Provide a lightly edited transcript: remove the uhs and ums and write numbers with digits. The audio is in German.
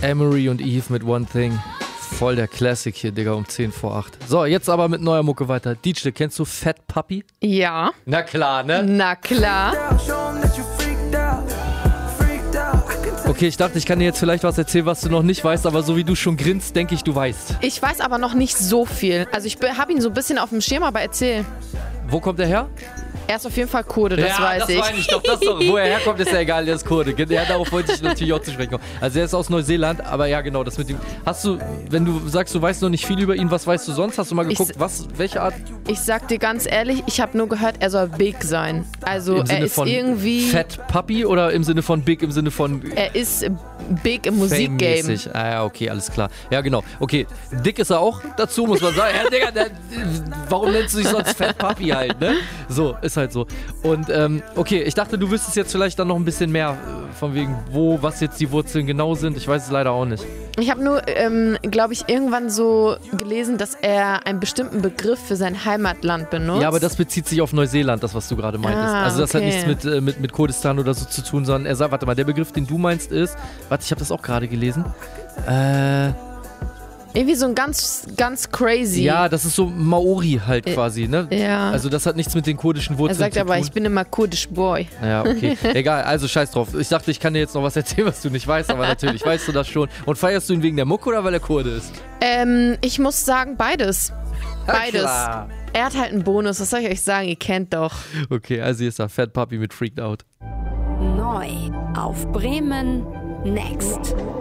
Emery und Eve mit One Thing. Voll der Classic hier, Digga, um 10 vor 8. So, jetzt aber mit neuer Mucke weiter. DJ, kennst du Fat Puppy? Ja. Na klar, ne? Na klar. Okay, ich dachte, ich kann dir jetzt vielleicht was erzählen, was du noch nicht weißt, aber so wie du schon grinst, denke ich, du weißt. Ich weiß aber noch nicht so viel. Also ich habe ihn so ein bisschen auf dem Schirm, aber erzähl. Wo kommt er her? Er ist auf jeden Fall Kurde, das weiß ich. Ja, das meine ich doch. Wo er herkommt, ist ja egal, der ist Kurde. Ja, darauf wollte ich natürlich auch zu sprechen kommen. Also er ist aus Neuseeland, aber ja genau, das mit ihm. Hast du, wenn du sagst, du weißt noch nicht viel über ihn, was weißt du sonst? Hast du mal geguckt, welche Art? Ich sag dir ganz ehrlich, ich habe nur gehört, er soll big sein. Also Im Sinne er ist von irgendwie... Fat Puppy oder im Sinne von big, im Sinne von... Er ist big im Musikgame. Ah ja, okay, alles klar. Ja, genau. Okay, dick ist er auch dazu, muss man sagen. Ja, Digga, warum nennst du dich sonst Fat Puppy halt, ne? So, ist halt so. Und, okay, ich dachte, du wüsstest jetzt vielleicht dann noch ein bisschen mehr von wegen, was jetzt die Wurzeln genau sind. Ich weiß es leider auch nicht. Ich habe nur, glaube ich, irgendwann so gelesen, dass er einen bestimmten Begriff für sein Heimatland benutzt. Ja, aber das bezieht sich auf Neuseeland, das, was du gerade meintest. Also das hat nichts mit Kurdistan oder so zu tun, sondern er sagt, warte mal, der Begriff, den du meinst, ist, warte, ich habe das auch gerade gelesen, irgendwie so ein ganz, ganz crazy. Ja, das ist so Maori halt quasi, ne? Ja. Also das hat nichts mit den kurdischen Wurzeln zu tun. Er sagt aber, ich bin immer kurdisch Boy. Ja, okay. Egal, also scheiß drauf. Ich dachte, ich kann dir jetzt noch was erzählen, was du nicht weißt, aber natürlich weißt du das schon. Und feierst du ihn wegen der Mucke oder weil er Kurde ist? Ich muss sagen, beides. Beides. Klar. Er hat halt einen Bonus, was soll ich euch sagen? Ihr kennt doch. Okay, also hier ist da Fat Puppy mit Freaked Out. Neu auf Bremen Next.